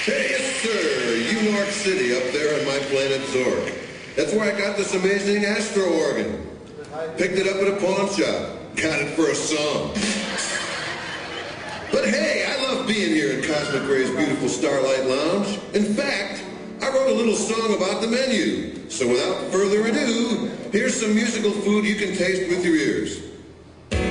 Hey, yes, sir. New York City, up there on my planet Zork. That's where I got this amazing Astro organ. Picked it up at a pawn shop. Got it for a song. But hey, I love being here in Cosmic Ray's beautiful Starlight Lounge. In fact, I wrote a little song about the menu. So without further ado, here's some musical food you can taste with your ears.